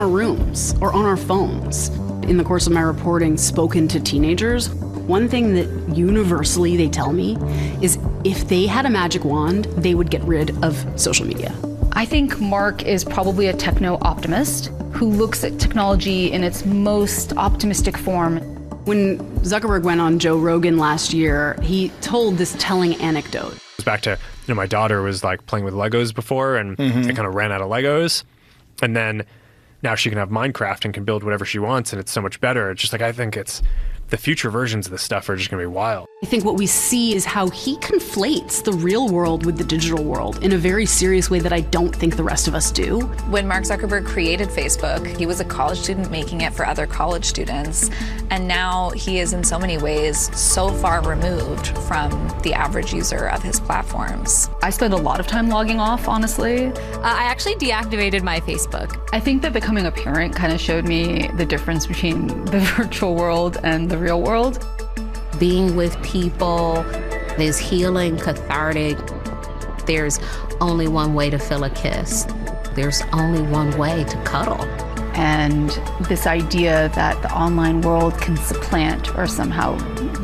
our rooms or on our phones. In the course of my reporting, spoken to teenagers, one thing that universally they tell me is if they had a magic wand, they would get rid of social media. I think Mark is probably a techno-optimist who looks at technology in its most optimistic form. When Zuckerberg went on Joe Rogan last year, he told this telling anecdote. It's back to, my daughter was like playing with Legos before and it kind of ran out of Legos. And then now she can have Minecraft and can build whatever she wants and it's so much better. It's just like, I think the future versions of this stuff are just gonna be wild. I think what we see is how he conflates the real world with the digital world in a very serious way that I don't think the rest of us do. When Mark Zuckerberg created Facebook, he was a college student making it for other college students. And now he is in so many ways so far removed from the average user of his platforms. I spend a lot of time logging off, honestly. I actually deactivated my Facebook. I think that becoming a parent kind of showed me the difference between the virtual world and the real world. Being with people is healing, cathartic. There's only one way to feel a kiss. There's only one way to cuddle. And this idea that the online world can supplant or somehow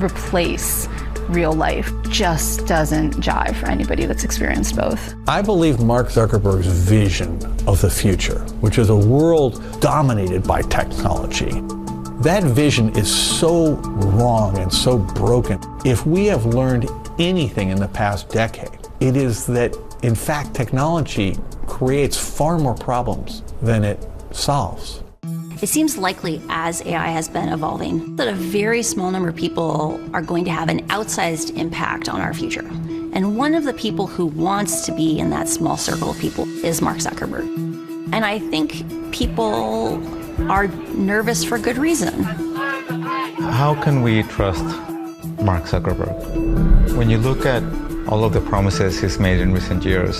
replace real life just doesn't jive for anybody that's experienced both. I believe Mark Zuckerberg's vision of the future, which is a world dominated by technology, that vision is so wrong and so broken. If we have learned anything in the past decade, it is that, in fact, technology creates far more problems than it solves. It seems likely, as AI has been evolving, that a very small number of people are going to have an outsized impact on our future. And one of the people who wants to be in that small circle of people is Mark Zuckerberg. And I think people are nervous for good reason. How can we trust Mark Zuckerberg? When you look at all of the promises he's made in recent years,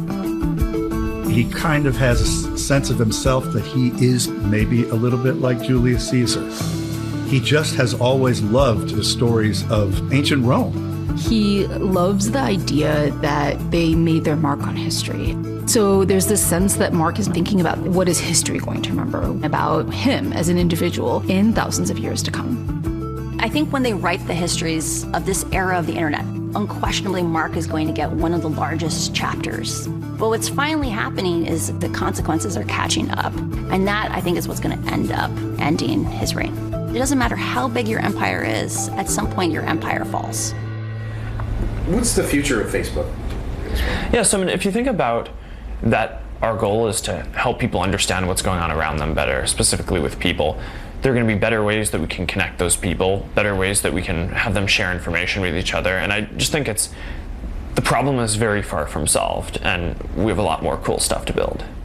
he kind of has a sense of himself that he is maybe a little bit like Julius Caesar. He just has always loved the stories of ancient Rome. He loves the idea that they made their mark on history. So there's this sense that Mark is thinking about what is history going to remember about him as an individual in thousands of years to come. I think when they write the histories of this era of the internet, unquestionably Mark is going to get one of the largest chapters. But what's finally happening is the consequences are catching up. And that, I think, is what's going to end up ending his reign. It doesn't matter how big your empire is, at some point your empire falls. What's the future of Facebook? Yeah, so if you think about that, our goal is to help people understand what's going on around them better, specifically with people. There are going to be better ways that we can connect those people, better ways that we can have them share information with each other. And I just think the problem is very far from solved, and we have a lot more cool stuff to build.